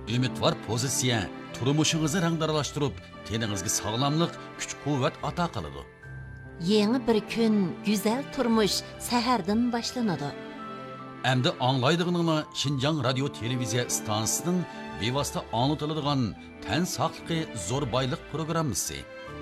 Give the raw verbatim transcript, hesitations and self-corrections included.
umidvor pozitsiya turmushingizni rangdaralashtirib, teningizga sog'lomlik, kuch-quvvat ato qiladi. Yeni bir kun, güzel turmuş sahardan boshlanadi. Endi anglaydig'iningni Xinjiang radio televiziya stansiyasining bevosita anlatiladigan tan saqligi zo'r boylik programmasi.